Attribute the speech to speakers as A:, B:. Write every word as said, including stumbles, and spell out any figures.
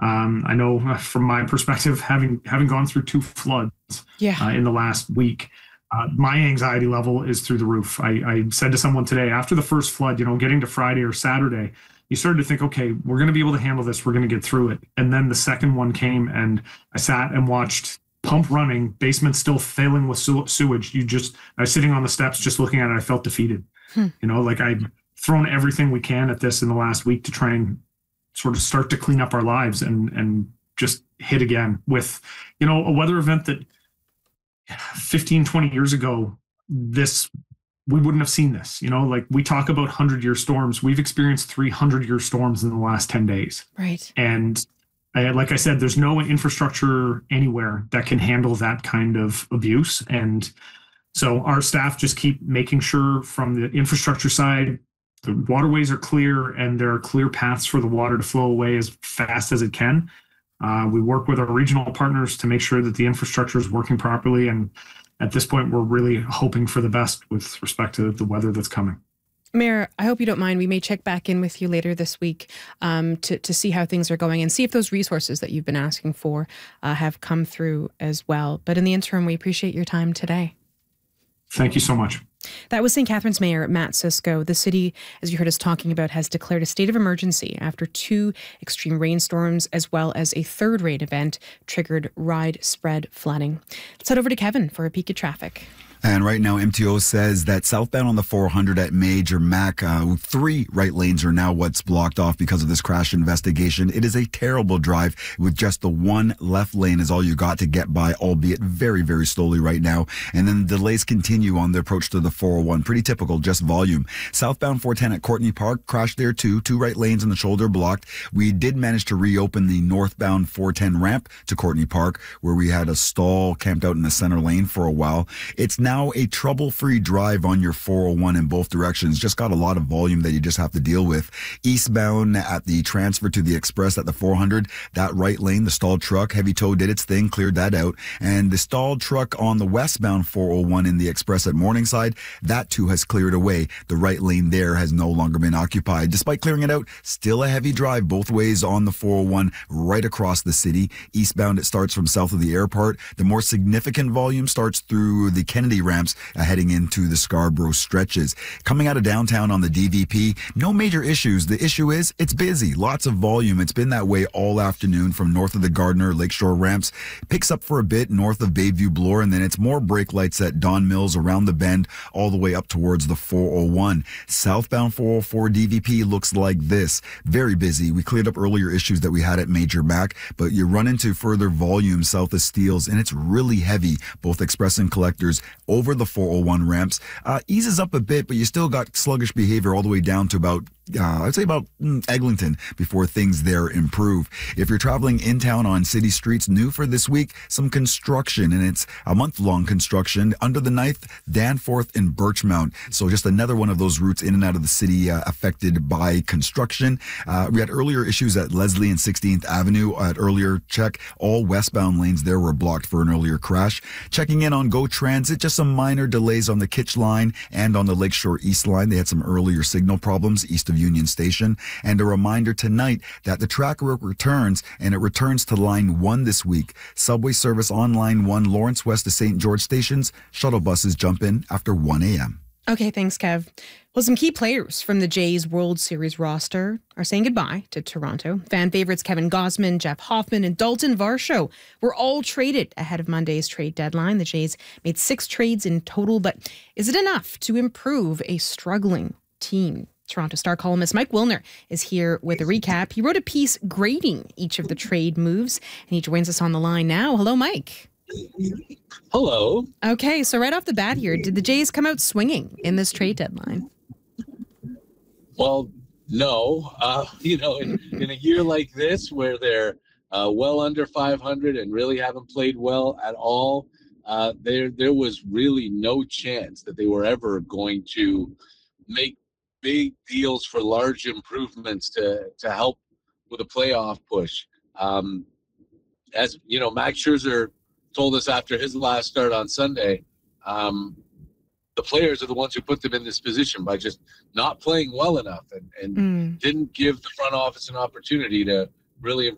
A: Um, I know uh, from my perspective, having having gone through two floods
B: Yeah.
A: uh, in the last week, uh, my anxiety level is through the roof. I, I said to someone today, after the first flood, you know, getting to Friday or Saturday, you started to think, okay, we're going to be able to handle this. We're going to get through it. And then the second one came, and I sat and watched pump running, basement still failing with sew- sewage. You just, I was sitting on the steps just looking at it. I felt defeated.
B: Hmm.
A: You know, like I've thrown everything we can at this in the last week to try and sort of start to clean up our lives and and just hit again with, you know, a weather event that fifteen, twenty years ago, this, we wouldn't have seen this. You know, like we talk about hundred year storms. We've experienced three hundred year storms in the last ten days.
B: Right.
A: And I, like I said, there's no infrastructure anywhere that can handle that kind of abuse. And so our staff just keep making sure from the infrastructure side, the waterways are clear and there are clear paths for the water to flow away as fast as it can. Uh, we work with our regional partners to make sure that the infrastructure is working properly. And at this point, we're really hoping for the best with respect to the weather that's coming.
B: Mayor, I hope you don't mind. We may check back in with you later this week um, to, to see how things are going and see if those resources that you've been asking for uh, have come through as well. But in the interim, we appreciate your time today.
A: Thank you so much.
B: That was Saint Catharines Mayor Matt Cisco. The city, as you heard us talking about, has declared a state of emergency after two extreme rainstorms, as well as a third rain event triggered widespread flooding. Let's head over to Kevin for a peek at traffic.
C: And right now, M T O says that southbound on the four hundred at Major Mac, uh, three right lanes are now what's blocked off because of this crash investigation. It is a terrible drive with just the one left lane is all you got to get by, albeit very, very slowly right now. And then the delays continue on the approach to the four oh one. Pretty typical, just volume. Southbound four ten at Courtney Park, crashed there too. Two right lanes and the shoulder blocked. We did manage to reopen the northbound four ten ramp to Courtney Park, where we had a stall camped out in the center lane for a while. It's now Now a trouble-free drive on your four oh one in both directions. Just got a lot of volume that you just have to deal with. Eastbound at the transfer to the express at the four hundred, that right lane, the stalled truck, heavy tow did its thing, cleared that out. And the stalled truck on the westbound four oh one in the express at Morningside, that too has cleared away. The right lane there has no longer been occupied. Despite clearing it out, still a heavy drive both ways on the four oh one right across the city. Eastbound, it starts from south of the airport. The more significant volume starts through the Kennedy ramps uh, heading into the Scarborough stretches. Coming out of downtown on the D V P, no major issues. The issue is it's busy, lots of volume. It's been that way all afternoon from north of the Gardner Lakeshore ramps. Picks up for a bit north of Bayview Bloor, and then it's more brake lights at Don Mills around the bend all the way up towards the four oh one. Southbound four oh four D V P looks like this. Very busy. We cleared up earlier issues that we had at Major Mac, but you run into further volume south of Steeles, and it's really heavy, both express and collectors over the four oh one ramps. Uh, eases up a bit, but you still got sluggish behavior all the way down to about Uh, I'd say about mm, Eglinton before things there improve. If you're traveling in town on city streets, new for this week, some construction, and it's a month-long construction under the ninth, Danforth and Birchmount. So just another one of those routes in and out of the city uh, affected by construction. Uh, we had earlier issues at Leslie and sixteenth Avenue at earlier check. All westbound lanes there were blocked for an earlier crash. Checking in on GO Transit, just some minor delays on the Kitch line and on the Lakeshore East line. They had some earlier signal problems east of Union Station. And a reminder tonight that the track work returns, and it returns to line one this week. Subway service on line one, Lawrence West to Saint George stations. Shuttle buses jump in after one a.m.
B: Okay, thanks, Kev. Well, some key players from the Jays World Series roster are saying goodbye to Toronto. Fan favorites Kevin Gausman, Jeff Hoffman, and Dalton Varsho were all traded ahead of Monday's trade deadline. The Jays made six trades in total, but is it enough to improve a struggling team? Toronto Star columnist Mike Wilner is here with a recap. He wrote a piece grading each of the trade moves, and he joins us on the line now. Hello, Mike.
D: Hello.
B: Okay, so right off the bat here, did the Jays come out swinging in this trade deadline?
D: Well, no. Uh, you know, in, in a year like this where they're uh, well under five hundred and really haven't played well at all, uh, there there was really no chance that they were ever going to make big deals for large improvements to to help with a playoff push. Um, as you know, Max Scherzer told us after his last start on Sunday, um, the players are the ones who put them in this position by just not playing well enough and, and
B: Mm.
D: didn't give the front office an opportunity to really improve